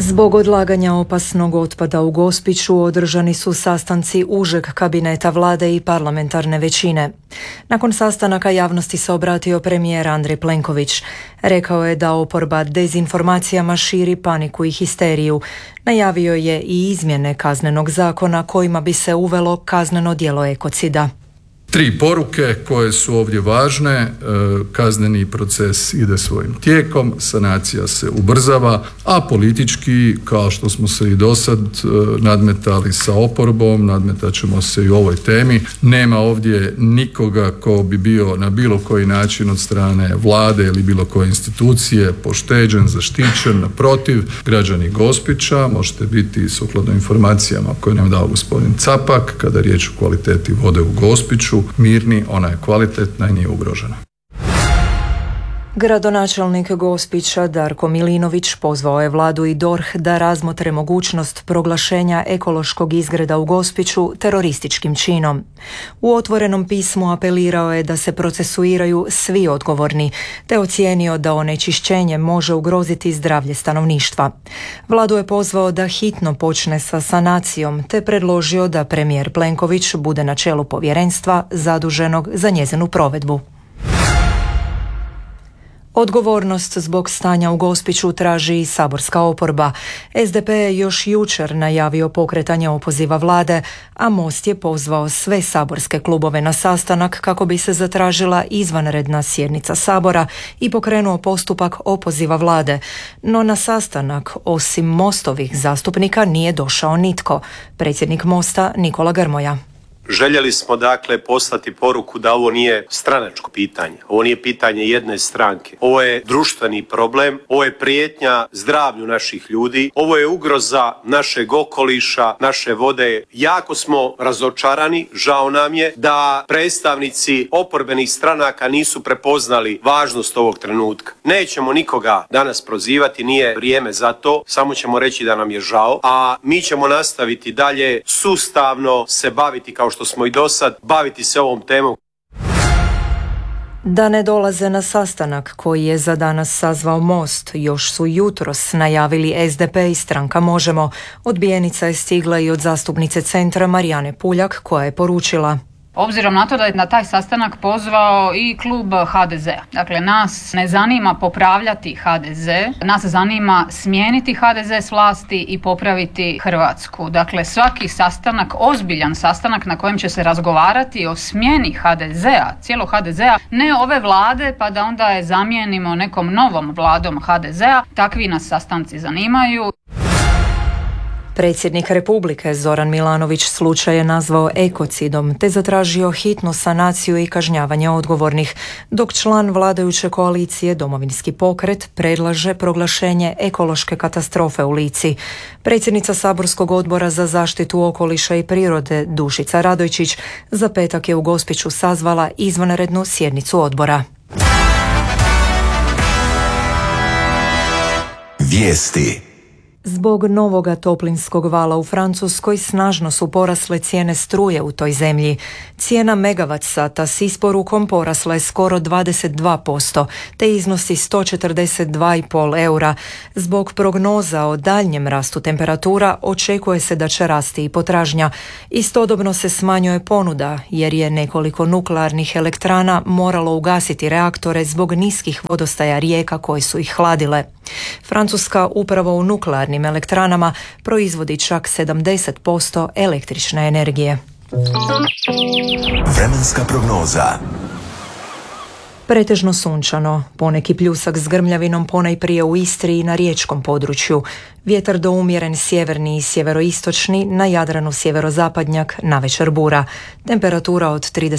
Zbog odlaganja opasnog otpada u Gospiću održani su sastanci užeg kabineta vlade i parlamentarne većine. Nakon sastanaka javnosti se obratio premijer Andrej Plenković. Rekao je da oporba dezinformacijama širi paniku i histeriju. Najavio je i izmjene kaznenog zakona kojima bi se uvelo kazneno djelo ekocida. 3 poruke koje su ovdje važne. Kazneni proces ide svojim tijekom, sanacija se ubrzava, a politički, kao što smo se i dosad nadmetali sa oporbom, nadmetat ćemo se i u ovoj temi. Nema ovdje nikoga ko bi bio na bilo koji način od strane vlade ili bilo koje institucije pošteđen, zaštićen. Naprotiv, građani Gospića, možete biti sukladno informacijama koje nam je dao gospodin Capak, kada je riječ o kvaliteti vode u Gospiću, mirni, ona je kvalitetna i nije ugrožena. Gradonačelnik Gospića Darko Milinović pozvao je vladu i DORH da razmotre mogućnost proglašenja ekološkog izgreda u Gospiću terorističkim činom. U otvorenom pismu apelirao je da se procesuiraju svi odgovorni, te ocijenio da onečišćenje može ugroziti zdravlje stanovništva. Vladu je pozvao da hitno počne sa sanacijom, te predložio da premijer Plenković bude na čelu povjerenstva zaduženog za njezinu provedbu. Odgovornost zbog stanja u Gospiću traži i saborska oporba. SDP je još jučer najavio pokretanje opoziva vlade, a Most je pozvao sve saborske klubove na sastanak kako bi se zatražila izvanredna sjednica Sabora i pokrenuo postupak opoziva vlade. No na sastanak, osim Mostovih zastupnika, nije došao nitko. Predsjednik Mosta Nikola Grmoja. Željeli smo dakle poslati poruku da ovo nije stranačko pitanje, ovo nije pitanje jedne stranke, ovo je društveni problem, ovo je prijetnja zdravlju naših ljudi, ovo je ugroza našeg okoliša, naše vode. Jako smo razočarani, žao nam je da predstavnici oporbenih stranaka nisu prepoznali važnost ovog trenutka. Nećemo nikoga danas prozivati, nije vrijeme za to, samo ćemo reći da nam je žao, a mi ćemo nastaviti dalje sustavno se baviti kao što smo i dosad, baviti se ovom temom. Da ne dolaze na sastanak koji je za danas sazvao Most, još su jutros najavili SDP i stranka Možemo. Odbijenica je stigla i od zastupnice Centra Marijane Puljak, koja je poručila: obzirom na to da je na taj sastanak pozvao i klub HDZ-a. Dakle, nas ne zanima popravljati HDZ, nas zanima smijeniti HDZ s vlasti i popraviti Hrvatsku. Dakle, svaki sastanak, ozbiljan sastanak na kojem će se razgovarati o smjeni HDZ-a, cijelog HDZ-a, ne ove vlade pa da onda je zamijenimo nekom novom vladom HDZ-a, takvi nas sastanci zanimaju. Predsjednik Republike Zoran Milanović slučaj je nazvao ekocidom te zatražio hitnu sanaciju i kažnjavanje odgovornih, dok član vladajuće koalicije Domovinski pokret predlaže proglašenje ekološke katastrofe u Lici. Predsjednica saborskog odbora za zaštitu okoliša i prirode Dušica Radojčić za petak je u Gospiću sazvala izvanrednu sjednicu odbora. Vijesti. Zbog novoga toplinskog vala u Francuskoj snažno su porasle cijene struje u toj zemlji. Cijena megavat sata s isporukom porasla je skoro 22%, te iznosi 142,5 eura. Zbog prognoza o daljnjem rastu temperatura očekuje se da će rasti i potražnja. Istodobno se smanjuje ponuda, jer je nekoliko nuklearnih elektrana moralo ugasiti reaktore zbog niskih vodostaja rijeka koje su ih hladile. Francuska upravo u nuklearnim elektranama proizvodi čak 70% električne energije. Vremenska prognoza. Pretežno sunčano, poneki pljusak s grmljavinom ponajprije u Istri i na riječkom području. Vjetar do umjeren sjeverni i sjeveroistočni, na Jadranu sjeverozapadnjak, navečer bura. Temperatura od 30